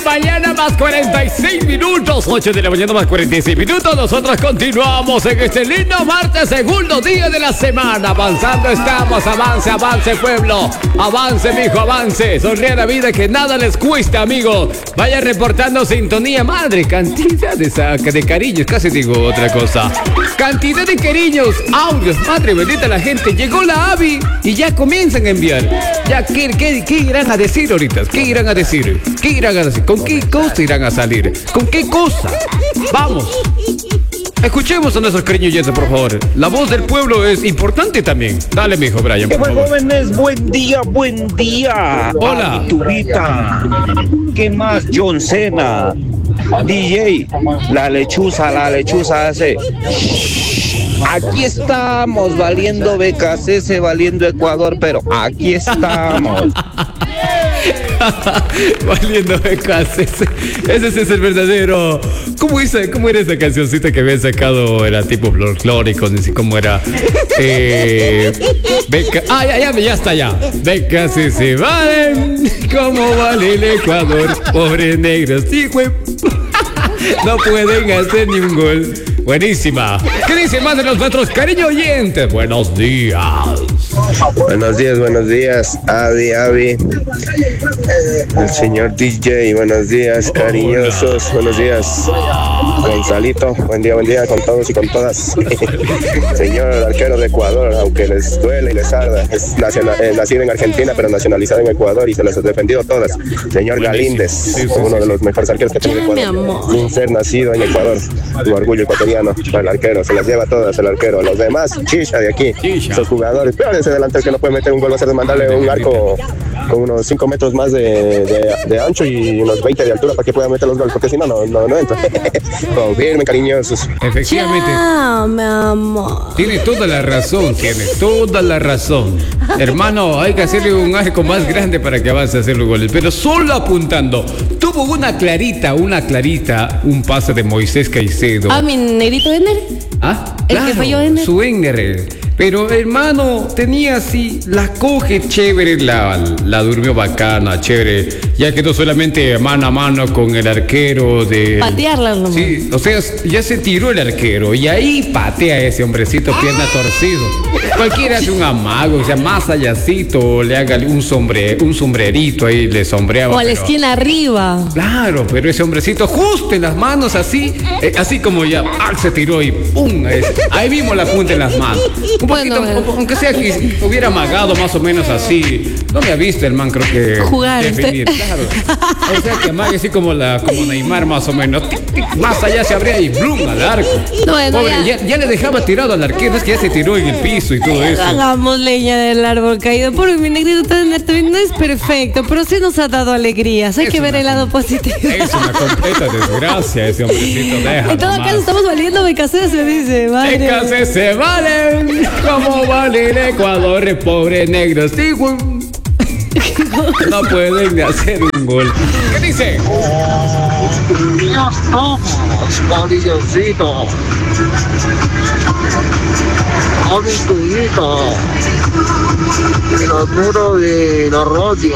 la mañana más 46 minutos. 8 de la mañana más 46 minutos. Nosotros continuamos en este lindo martes, segundo día de la semana. Avanzando estamos. Avance, avance, pueblo. Avance, mijo, avance. Sonríe a la vida, que nada les cuesta, amigo. Vaya reportando sintonía. Madre, cantidad de cariños. Casi digo otra cosa. Cantidad de cariños, audios. Madre bendita, la gente. Llegó la Abby y ya comienzan a enviar. Ya, ¿qué irán a decir ahorita? ¿Qué irán a decir? ¿Qué irán a decir? ¿Con qué cosa irán a salir? ¿Con qué cosa? Vamos. Escuchemos a nuestros cariños oyentes, por favor. La voz del pueblo es importante también. Dale, mijo Brian, por favor. Jóvenes, buen día, buen día. Hola. Tubita. ¿Qué más? John Cena. DJ. La lechuza hace. Aquí estamos, valiendo BKCS, valiendo Ecuador, pero aquí estamos. Valiendo BKCS. Ese es el verdadero. ¿Cómo era esa cancioncita que habían sacado? Era tipo folclórico, no sé cómo era. Ya está ya. BKCS valen como vale el Ecuador. Pobres negros, sí, güey. No pueden hacer ni un gol. Buenísima. ¿Qué dice más de nuestros cariños oyentes? Buenos días. Buenos días, Abby. El señor DJ, buenos días, cariñosos. Hola. Buenos días, Gonzalito. Buen día con todos y con todas. Señor arquero de Ecuador, aunque les duele y les arda, es nacido en Argentina, pero nacionalizado en Ecuador y se las ha defendido todas. Señor Galíndez, Sí. uno de los mejores arqueros que tiene Ecuador, sin ser nacido en Ecuador. Tu orgullo ecuatoriano, el arquero, se las lleva todas el arquero. Los demás, chicha de aquí. Chicha. Esos jugadores, pero ese delantero que no puede meter un gol va a ser de mandarle un arco con unos 5 metros más de ancho y unos 20 de altura para que pueda meter los goles, porque si no entra. Confirmen, cariñosos. Efectivamente. Ya, mi amor. Tiene toda la razón. Hermano, hay que hacerle un arco más grande para que avance a hacer los goles. Pero solo apuntando. Tuvo una clarita, un pase de Moisés Caicedo. Mi negrito Ener. El que falló Ener. Su Ener. Pero hermano, tenía así, la coge chévere, la durmió bacana, chévere. Ya quedó solamente mano a mano con el arquero de... Patearla nomás. Sí, o sea, ya se tiró el arquero y ahí patea a ese hombrecito, pierna torcido. Cualquiera hace un amago, o sea, más allácito, le haga un sombrerito ahí, le sombreaba. O a la pero- esquina arriba. Claro, pero ese hombrecito justo en las manos así, así como ya se tiró y ¡pum! Ahí mismo la punta en las manos. Un poquito, aunque sea que hubiera amagado más o menos así. No me ha visto el man, creo que Jugar, definir, claro. O sea que amague así como Neymar más o menos. Tic, tic, más allá se abría y ¡blum! Al arco. Bueno, Pobre, ya le dejaba tirado al arquero, es que ya se tiró en el piso y todo eso. Hagamos leña del árbol caído. Por mi negrito también no es perfecto, pero sí nos ha dado alegrías. Hay Es que ver el lado positivo. Es una completa desgracia ese hombrecito. En todo caso, estamos valiendo BKC, se dice. Madre. BKC se valen como vale el Ecuador, pobre negro. Sí, güey. No pueden ni hacer un gol. ¿Qué dice? Ya estamos, cariñosito. Amiguito. El amor de la radio.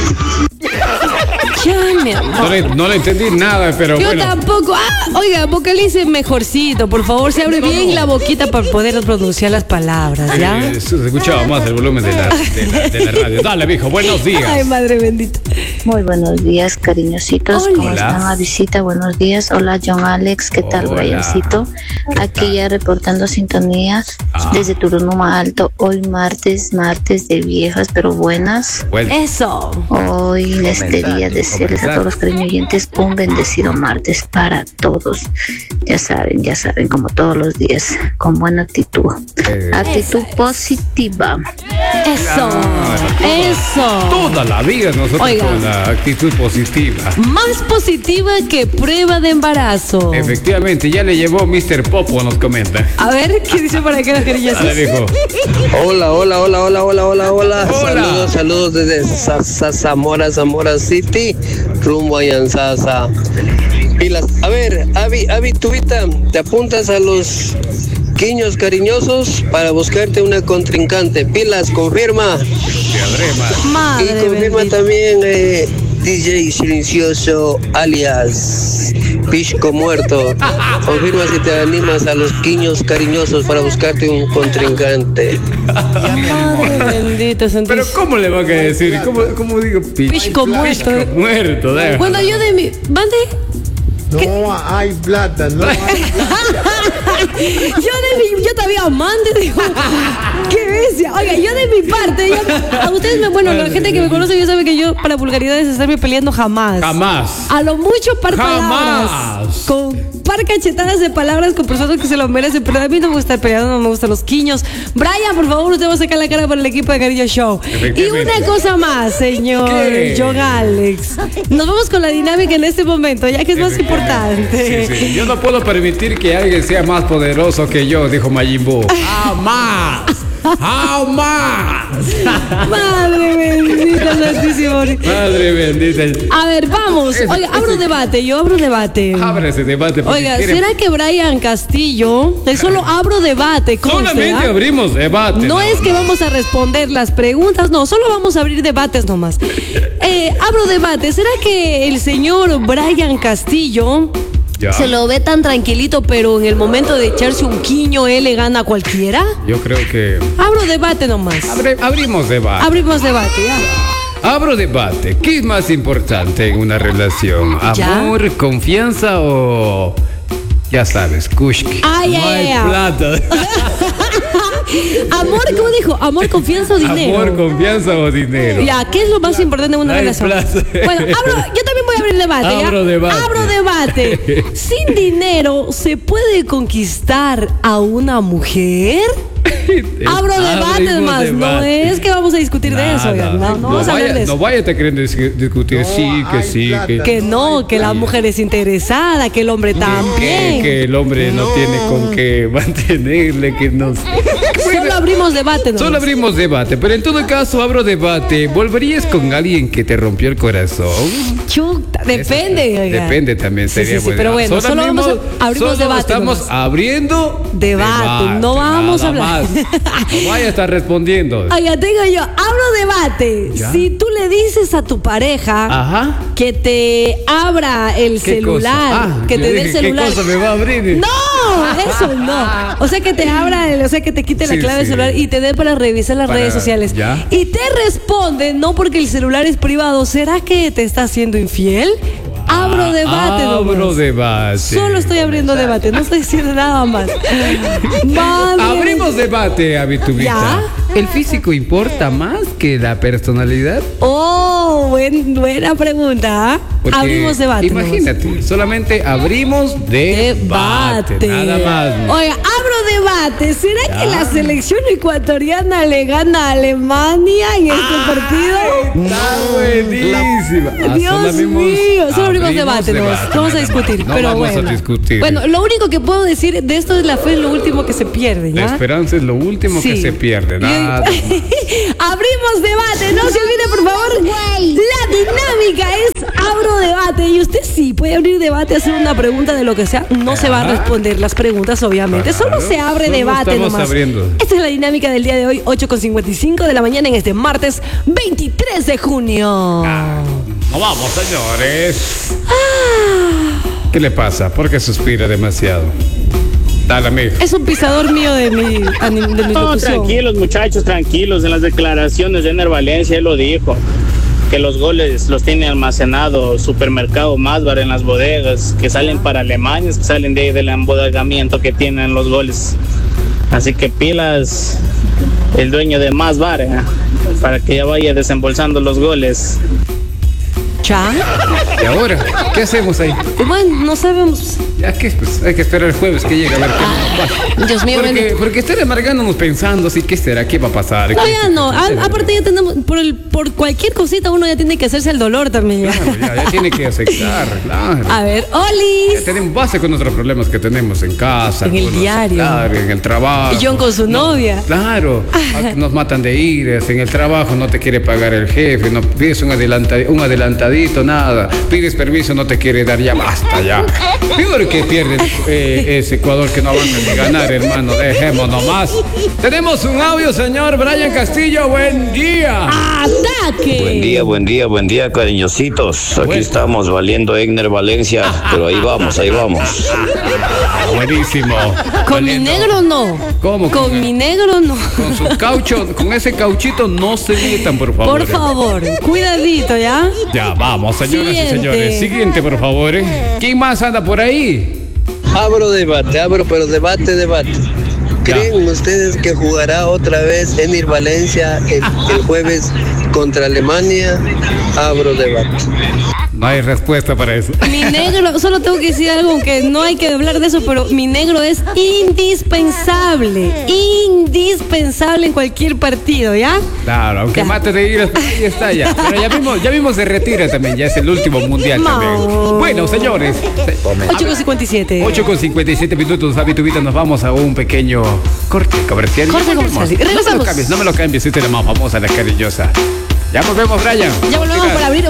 Ya, mi amor. No le entendí nada, pero Yo bueno. tampoco. Oiga, vocalice mejorcito, por favor. Se abre bien la boquita para poder pronunciar las palabras, ¿ya? Se escuchaba más el volumen de la radio. Dale, viejo, buenos días. Ay, madre bendita. Muy buenos días, cariñositos. Hola. ¿Cómo están a visita? Buenos días. Hola, John Alex. ¿Qué tal, Hola. Briancito? Aquí ya reportando sintonía desde Turunuma Alto. Hoy martes de viejas, pero buenas. Bueno, Eso. Hoy en este día desearles a todos los cariños oyentes un bendecido martes para todos. Ya saben, como todos los días, con buena actitud. Actitud positiva. Eso. toda la vida nosotros Oiga. con la actitud positiva. Más positiva que prueba de embarazo. Efectivamente, ya le llevó Mr. Popo, nos comenta. A ver, ¿qué dice por acá las querillas? Dale, viejo. Hola. Saludos desde Zamora City, rumbo a Yanzasa. Pilas. A ver, Avi, tubita, te apuntas a los quiños cariñosos para buscarte una contrincante. Pilas, confirma. Te adrema. Madre Y confirma bendita. también DJ silencioso alias Pisco Muerto. Confirma si te animas a los guiños cariñosos para buscarte un contrincante. Madre bendita, santísima. Pero ¿cómo le van a decir? ¿Cómo digo? Pisco muerto. Pisco muerto, déjame. Bueno, yo de mi... ¿Mande? No hay plata, no hay Yo todavía mande, digo, qué bestia. Oiga, yo de mi parte, a ustedes, la gente que me conoce ya sabe que yo para vulgaridades estarme peleando jamás. Jamás. A lo mucho par Jamás. palabras. Con par cachetadas de palabras con personas que se lo merecen, pero a mí no me gusta estar peleando, no me gustan los quiños. Brian, por favor, usted va a sacar la cara para el equipo de Cariño Show. Y una cosa más, señor ¿Qué? John Alex. Nos vamos con la dinámica en este momento, ya que es más importante. Sí. Yo no puedo permitir que alguien sea más poderoso que yo, dijo Majin Buu. ¡Jamás! ¡Jamás! Madre bendita, santísimo. Madre bendita. A ver, vamos. Oiga, abro debate, yo abro debate. Abre ese debate. porque Oiga, quieren- ¿será que Brian Castillo? Solo abro debate, conste, Solamente ¿ah? abrimos debate. No es que vamos a responder las preguntas, no, solo vamos a abrir debates nomás. Abro debate. ¿Será que el señor Brian Castillo Ya. se lo ve tan tranquilito, pero en el momento de echarse un quiño, él le gana a cualquiera? Yo creo que... Abro debate nomás. Abrimos debate. Abrimos debate, ya. Abro debate. ¿Qué es más importante en una relación? Ya. ¿Amor, confianza o... Ya sabes, kushki? Ah, ya, no hay ya. plata. Amor, ¿cómo dijo? Amor, confianza o dinero. Amor, confianza o dinero. Ya, ¿qué es lo más importante en una No hay relación? plaza. Bueno, yo también voy a abrir debate. ¿ya? Abro debate. Abro debate. ¿Sin dinero se puede conquistar a una mujer? Abro debate Abrimos más. No debate. es que vamos a discutir de eso. Nada. oiga. No vamos a hablar de eso. No vaya a querer discutir No sí, que hay sí, plata. Que no, que la mujer es interesada, que el hombre también. que el hombre no tiene con qué mantenerle, que no... Solo abrimos debate. nomás. Solo abrimos debate, pero en todo caso abro debate. ¿Volverías con alguien que te rompió el corazón? Chuta, depende. oiga. Depende también, Sí, sería sí, pero bueno, solo vamos a abrimos solo debate. estamos nomás. abriendo Debate, no vamos a nada hablar. más. No vaya a estar respondiendo. Oiga, tengo yo, abro debate. ¿Ya? Si tú le dices a tu pareja Ajá. que te abra el ¿Qué celular, cosa? que Yo te dé el dije, celular. ¿qué cosa me va a abrir? No, eso no. O sea, que te abra, o sea, que te quite la Sí, clave del sí. celular y te dé para revisar las Para- redes sociales. ¿ya? Y te responde, no porque el celular es privado, ¿será que te está haciendo infiel? Abro debate, Abro nomás. debate. Solo estoy abriendo debate, no estoy diciendo nada más. Madre. Abrimos debate, Abitubita. ¿Ya? ¿El físico importa más que la personalidad? Oh, buena pregunta. ¿Ah? Porque Abrimos debate. nomás. Imagínate, solamente abrimos debate. Nada más. Oiga, abro debate. ¿Será que la selección ecuatoriana le gana a Alemania en este partido? Está buenísima. Ah, Dios solo mío, solo abrimos debate, nomás. debate, Vamos a nada discutir, más. No pero vamos bueno. a discutir. Bueno, lo único que puedo decir de esto es la fe es lo último que se pierde, La ¿ya? esperanza es lo último que Sí. se pierde. Nada. Abrimos debate, no se olvide por favor. La dinámica es abro debate y usted sí puede abrir debate, hacer una pregunta de lo que sea. No se va a responder las preguntas, obviamente. Claro, Solo se abre solo debate estamos nomás. abriendo. Esta es la dinámica del día de hoy, 8:55 de la mañana en este martes 23 de junio. No vamos, señores. Ah. ¿Qué le pasa? ¿Por qué suspira demasiado? Dale, amigo. Es un pisador mío de mi No, locución. tranquilos muchachos, tranquilos. En las declaraciones de Ener Valencia él lo dijo, que los goles los tiene almacenado Supermercado Masbar en las bodegas, que salen para Alemania, que salen de ahí del embodegamiento que tienen los goles. Así que pilas el dueño de Masbar, para que ya vaya desembolsando los goles. ¿Ya? ¿Y ahora? ¿Qué hacemos ahí? Bueno, no sabemos. Ya que pues, hay que esperar el jueves que llegue a ver qué Dios mío, porque estar amargándonos pensando así, ¿qué será? ¿Qué va a pasar? No, ya no. Aparte ya tenemos, por cualquier cosita uno ya tiene que hacerse el dolor también. Ya. Claro, ya tiene que aceptar, claro. A ver, Ya Olis. tenemos base con nuestros problemas que tenemos en casa. En el algunos, diario. Claro, en el trabajo. Y John con su novia. Claro, nos matan de iras, en el trabajo no te quiere pagar el jefe, no pides un adelantadito sentadito, nada. Pides permiso, no te quiere dar, ya basta, ya. Peor que pierde ese Ecuador que no avanza ni ganar, hermano. Dejemos nomás. Tenemos un audio, señor Brian Castillo. Buen día. ¡Ataque! Buen día, cariñositos. Aquí estamos valiendo Egner Valencia, pero ahí vamos. Buenísimo. Con mi negro no. ¿Cómo? Con mi negro no. Con su caucho, con ese cauchito no se metan, por favor. Por favor, cuidadito, ¿ya? Ya, vamos, señoras y Siguiente. señores. Siguiente, por favor. ¿Quién más anda por ahí? Abro, pero debate. ¿Creen ustedes que jugará otra vez Enir Valencia el jueves contra Alemania? Abro debate. No hay respuesta para eso. Mi negro, solo tengo que decir algo, aunque no hay que hablar de eso, pero mi negro es indispensable en cualquier partido, ¿ya? Claro, aunque Ya. mate de ir, ahí está ya. Pero ya mismo se retira también, ya es el último mundial también. Bueno, señores. 8:57. 8:57 minutos, Fabi Tubita, nos vamos a un pequeño corte comercial. Corte comercial. Regresamos. No me lo cambies, esta es la más famosa, la cariñosa. Ya volvemos, Brian. Ya volvemos para abrir